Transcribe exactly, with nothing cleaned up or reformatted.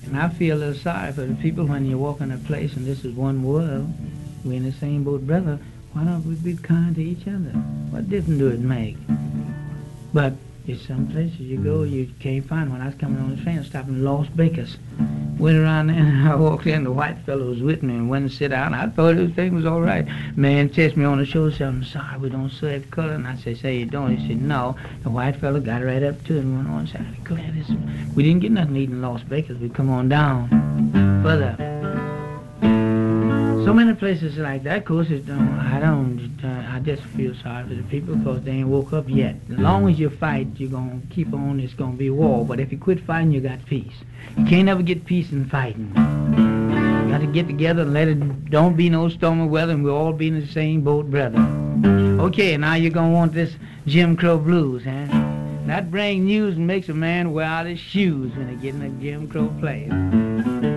And I feel a little sorry for the people when you walk in a place and this is one world. We're in the same boat, brother. Why don't we be kind to each other? What difference do it make? But there's some places you go you can't find. When I was coming on the train, I stopped in Las Vegas. Went around there and I walked in, the white fellow was with me and went and sit down. I thought everything was all right. Man touched me on the shoulder, said, I'm sorry, we don't serve color. And I said, say you don't. He said, no. The white fellow got right up to it and went on and said, I'm glad this. We didn't get nothing to eat in Las Vegas. We come on down further. So many places like that. Of course, it don't, I don't, uh, I just feel sorry for the people because they ain't woke up yet. As long as you fight, you're going to keep on, it's going to be war. But if you quit fighting, you got peace. You can't ever get peace in fighting. You got to get together and let it, don't be no stormy weather, and we'll all be in the same boat, brother. Okay, now you're going to want this Jim Crow blues, huh? That brings news and makes a man wear out his shoes when they get in a Jim Crow place.